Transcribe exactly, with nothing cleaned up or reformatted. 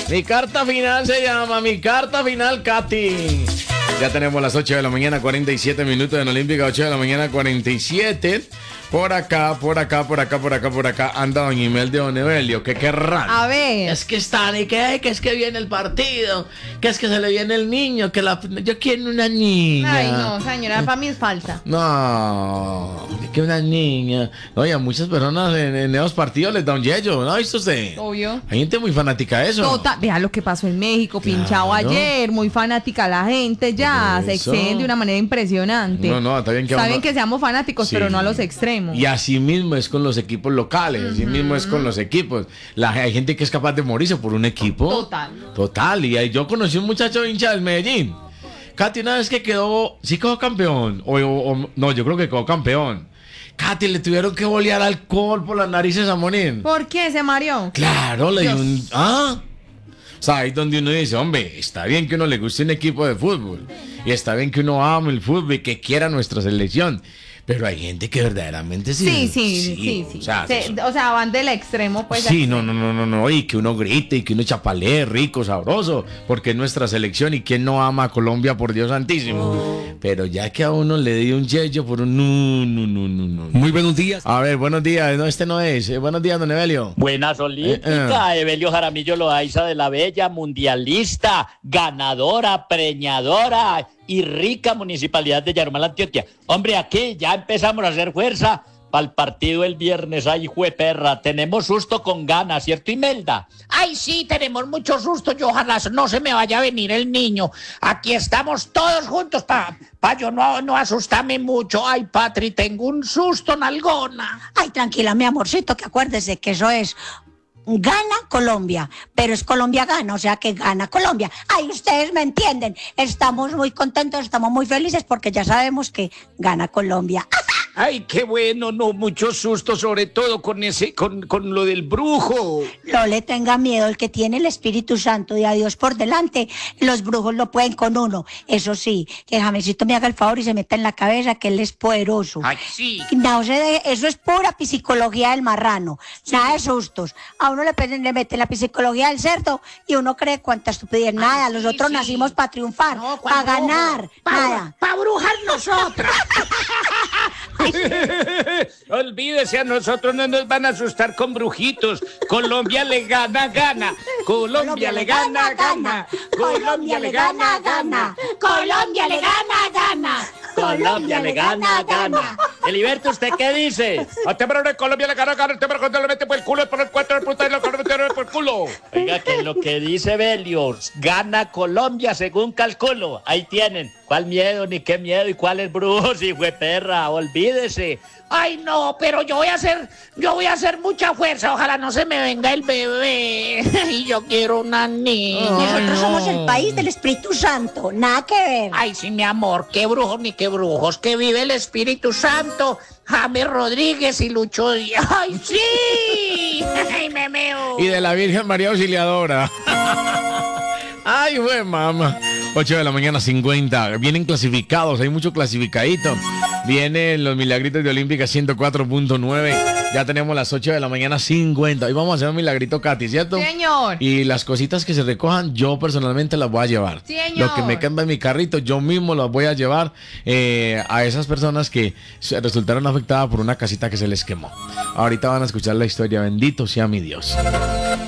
Mi carta final se llama Mi carta final, Katy. Ya tenemos las ocho de la mañana, cuarenta y siete minutos en Olímpica, ocho de la mañana, cuarenta y siete. Por acá, por acá, por acá, por acá, por acá anda Doña Imelda Don Evelio. ¿Qué querrán? A ver. Es que están y que, que es que viene el partido, que es que se le viene el niño, que la, yo quiero una niña. Ay, no, señora, para mí es falsa. No, que una niña. Oye, a muchas personas en, en esos partidos les da un yello, ¿no ha visto usted? Obvio. Hay gente muy fanática de eso. Total, vea lo que pasó en México, pinchado Claro. ayer, muy fanática la gente ya, Por se eso. exceden de una manera impresionante. No, no, está bien que Está uno- bien que seamos fanáticos, Sí. pero no a los extremos. Y así mismo es con los equipos locales, así mismo es con los equipos. La, hay gente que es capaz de morirse por un equipo. Total. Total. Y ahí yo conocí un muchacho hincha del Medellín. Katy, una vez que quedó, sí quedó campeón. O, o- o- no, yo creo que quedó campeón. Katy, le tuvieron que bolear alcohol por las narices a Monín. ¿Por qué se mareó? Claro, le dio Dios. un. Ah. O sea, ahí donde uno dice, hombre, está bien que uno le guste un equipo de fútbol. Y está bien que uno ame el fútbol y que quiera nuestra selección. Pero hay gente que verdaderamente sí. Sí, sí, sí, sí. O sea, Se- eso- o sea, van del extremo, pues. sí, al no, extremo. no, no, no, no, y que uno grite y que uno chapalee rico, sabroso, porque es nuestra selección y quién no ama a Colombia, por Dios santísimo. Pero ya que a uno le dio un yello por un no, no, no, no, no. Muy buenos días. A ver, buenos días, no, este no es. Eh, buenos días, don Evelio. Buenas Olímpica, Evelio Jaramillo Loaiza de la Bella, mundialista, ganadora, preñadora y rica municipalidad de Yarumal, Antioquia. Hombre, aquí ya empezamos a hacer fuerza para el partido el viernes. Ay, jueperra, tenemos susto con ganas, ¿cierto, Imelda? Ay, sí, tenemos mucho susto. Yo ojalá no se me vaya a venir el niño. Aquí estamos todos juntos para pa yo no, no asustarme mucho. Ay, Patri, tengo un susto, nalgona. Ay, tranquila, mi amorcito, que acuérdese que eso es gana Colombia, pero es Colombia gana, o sea que gana Colombia. Ay, ustedes me entienden. Estamos muy contentos, estamos muy felices porque ya sabemos que gana Colombia. Ay, qué bueno, no, mucho susto, sobre todo con ese, con, con lo del brujo. No le tenga miedo, el que tiene el Espíritu Santo y a Dios por delante, los brujos lo pueden con uno. Eso sí, que Jamesito me haga el favor y se meta en la cabeza que él es poderoso. Ay, sí. No se deje, eso es pura psicología del marrano, nada de sustos. A uno le, pe- le mete la psicología del cerdo y uno cree cuánta estupidez, nada. sí, Nosotros sí. nacimos para triunfar, No, ¿cuál para brujo? ganar, Pa- nada. Pa' brujas nosotras. Olvídese, a nosotros no nos van a asustar con brujitos. Colombia le gana, gana. Colombia le gana, gana. Colombia le gana, gana. Colombia le gana, gana. Colombia le gana, gana. Eliberto, ¿usted qué dice? A temprano de Colombia le gana, gana. El temprano cuando le mete por el culo, por el cuatro de puta y lo mete por el culo. Oiga, que lo que dice Belio, gana Colombia según calculo. Ahí tienen. ¿Cuál miedo, ni qué miedo, y cuáles brujos, y fue perra? Olvídese. Ay, no, pero yo voy a hacer, yo voy a hacer mucha fuerza. Ojalá no se me venga el bebé. Y yo quiero una niña. Nosotros somos el país del Espíritu Santo, nada que ver. Ay, sí, mi amor, qué brujos ni qué brujos. Que vive el Espíritu Santo. James Rodríguez y Lucho Díaz. ¡Ay, sí! ¡Ay, me meo! Y de la Virgen María Auxiliadora. Ay, güey, mamá. ocho de la mañana, cincuenta. Vienen clasificados, hay mucho clasificadito. Vienen los Milagritos de Olímpica ciento cuatro punto nueve. Ya tenemos las ocho de la mañana, cincuenta. Hoy vamos a hacer un milagrito, Katy, ¿cierto? Señor. Y las cositas que se recojan, yo personalmente las voy a llevar. Señor. Lo que me queda en mi carrito, yo mismo las voy a llevar eh, a esas personas que se resultaron afectadas por una casita que se les quemó. Ahorita van a escuchar la historia. Bendito sea mi Dios.